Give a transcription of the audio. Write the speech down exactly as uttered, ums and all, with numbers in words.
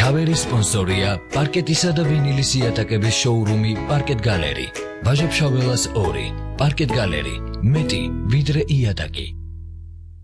Kaveri sponsorია პარკეტისა და ვინილის იატაკების შოურუმი Parket Gallery. Ვაჟა-ფშაველას ორი. Parket Gallery. მეტი ვიდრე იატაკი.